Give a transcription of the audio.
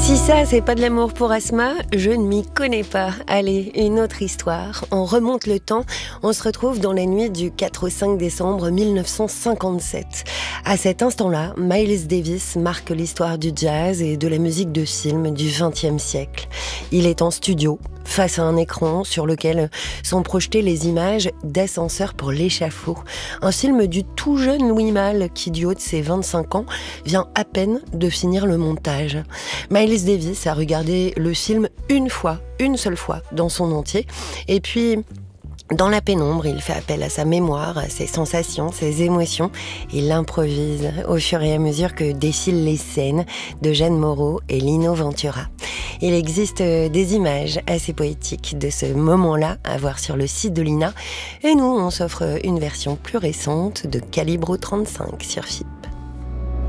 Si ça, c'est pas de l'amour pour Asma, je ne m'y connais pas. Allez, une autre histoire. On remonte le temps, on se retrouve dans la nuit du 4 au 5 décembre 1957. À cet instant-là, Miles Davis marque l'histoire du jazz et de la musique de film du XXe siècle. Il est en studio, face à un écran sur lequel sont projetées les images d'Ascenseur pour l'échafaud. Un film du tout jeune Louis Malle qui, du haut de ses 25 ans, vient à peine de finir le montage. Miles Davis a regardé le film une seule fois, dans son entier. Et puis, dans la pénombre, il fait appel à sa mémoire, à ses sensations, ses émotions. Il improvise au fur et à mesure que défilent les scènes de Jeanne Moreau et Lino Ventura. Il existe des images assez poétiques de ce moment-là à voir sur le site de l'INA. Et nous, on s'offre une version plus récente de Calibro 35 sur FIP.